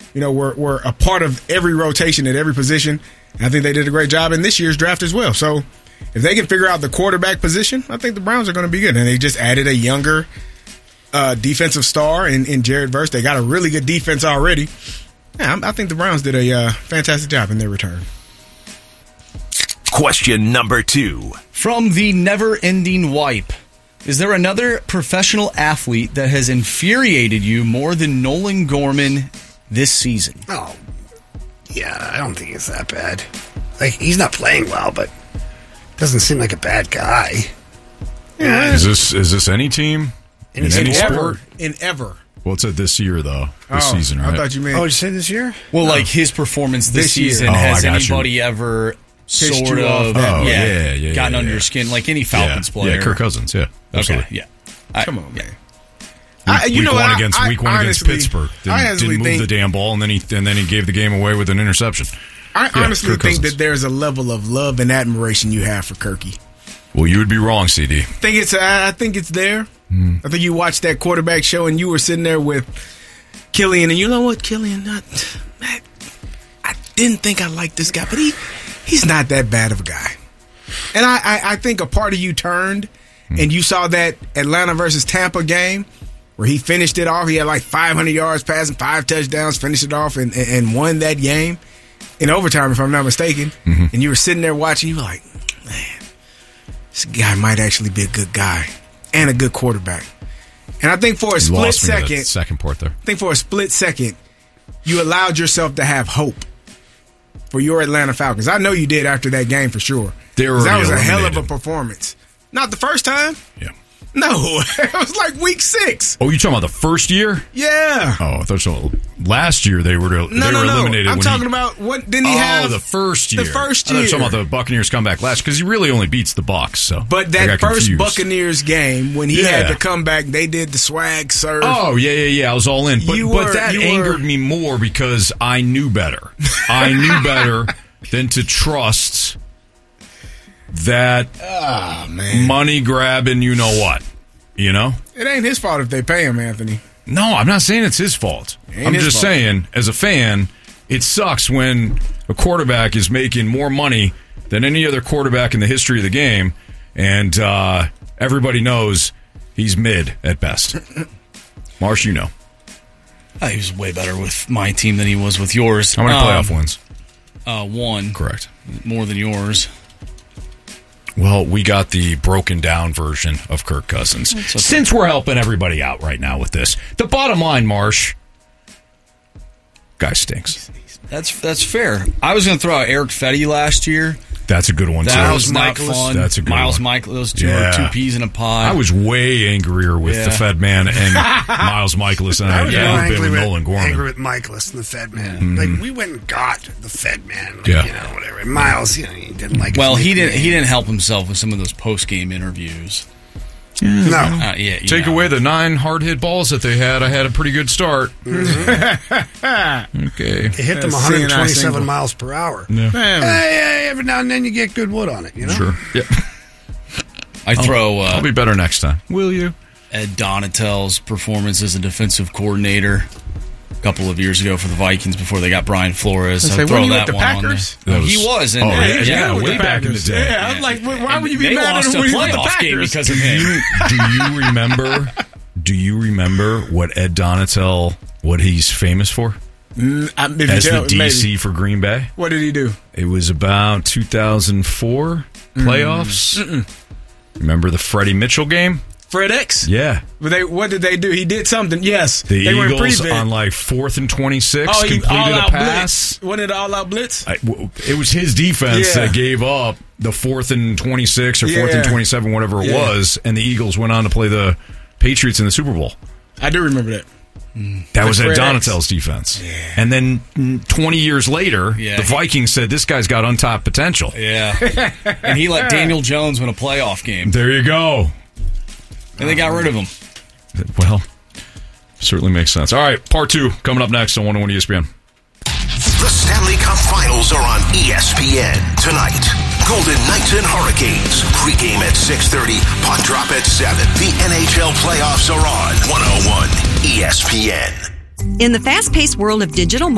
were a part of every rotation at every position. And I think they did a great job in this year's draft as well. So if they can figure out the quarterback position, I think the Browns are going to be good. And they just added a younger defensive star in Jared Verse. They got a really good defense already. Yeah, I think the Browns did a fantastic job in their return. Question number 2. From the never-ending wipe, is there another professional athlete that has infuriated you more than Nolan Gorman this season? Oh, yeah, I don't think it's that bad. Like, he's not playing well, but doesn't seem like a bad guy. Yeah. Is this any team? In any sport? In ever. Well, it's this year, though. This season, right? I thought you meant... Oh, did you say this year? Well, like his performance this season, year. has anybody ever sort of gotten under your skin? Like any Falcons player. Yeah, Kirk Cousins, yeah. Absolutely. Okay, yeah. Come on, man. Week one against Pittsburgh. Didn't move the damn ball, and then he gave the game away with an interception. I honestly think that there's a level of love and admiration you have for Kirky. Well, you would be wrong, CD. I think it's there. I think you watched that quarterback show and you were sitting there with Killian, and you know what, Killian, I didn't think I liked this guy, but he's not that bad of a guy. And I think a part of you turned and you saw that Atlanta versus Tampa game where he finished it off. He had like 500 yards passing, 5 touchdowns, finished it off and won that game in overtime, if I'm not mistaken. And you were sitting there watching, you were like, man, this guy might actually be a good guy and a good quarterback. And I think for a split second, second part there. I think for a split second, you allowed yourself to have hope for your Atlanta Falcons. I know you did after that game for sure. That was a hell of a performance. Not the first time. Yeah. No, it was like week 6. Oh, you talking about the first year? Yeah. Oh, I thought so. Last year they were eliminated. I'm talking about what didn't he have? Oh, the first year. The first I year. thought you were talking about the Buccaneers comeback last because he really only beats the Bucs. So, but that first Buccaneers game when he had to come back, they did the swag serve. Oh yeah. I was all in. But that angered me more because I knew better. I knew better than to trust that money grabbing, you know what? You know? It ain't his fault if they pay him, Anthony. No, I'm not saying it's his fault. I'm just saying, as a fan, it sucks when a quarterback is making more money than any other quarterback in the history of the game, and everybody knows he's mid at best. Marsh, you know. He was way better with my team than he was with yours. How many playoff wins? 1. Correct. More than yours. Well, we got the broken down version of Kirk Cousins. Okay. Since we're helping everybody out right now with this, the bottom line, Marsh, guy stinks. That's fair. I was going to throw out Eric Fetty last year. That's a good one, too. That was not fun. That's a good Miles one. Michael, those two are 2 peas in a pod. I was way angrier with the Fed Man and Miles Michaelis than I had ever been with Nolan Gorman. Angry with Michaelis and the Fed Man. Like, we went and got the Fed Man. Like, whatever. And Miles, he didn't like. Well, he didn't help himself with some of those post game interviews. No. Take away the 9 hard hit balls that they had. I had a pretty good start. Okay. It hit them 127 miles per hour. Yeah. Hey, every now and then you get good wood on it, you know? Sure. Yeah. I'll be better next time. Will you? Ed Donatell's performance as a defensive coordinator a couple of years ago for the Vikings before they got Brian Flores. I'll throw that one on there. He was. Way back in the day. Yeah, I'm like, why would you be mad at him when he was with the Packers? Because of him. Do you remember what Ed Donatell, what he's famous for? As the DC for Green Bay? What did he do? It was about 2004 playoffs. Remember the Freddie Mitchell game? Fred X? Yeah. What did they do? He did something, yes. The Eagles on like 4th and 26 completed a pass. Wasn't it all-out blitz? It was his defense that gave up the 4th and 26 or 4th and 27, whatever it was, and the Eagles went on to play the Patriots in the Super Bowl. I do remember that. That was Ed Donatell's defense. Yeah. And then 20 years later, the Vikings said, this guy's got untapped potential. Yeah. And he let Daniel Jones win a playoff game. There you go. And they got rid of him. Well, certainly makes sense. All right, part 2 coming up next on 101 ESPN. The Stanley Cup Finals are on ESPN tonight. Golden Knights and Hurricanes. Pregame at 6:30. Puck drop at 7. The NHL playoffs are on 101 ESPN. In the fast-paced world of digital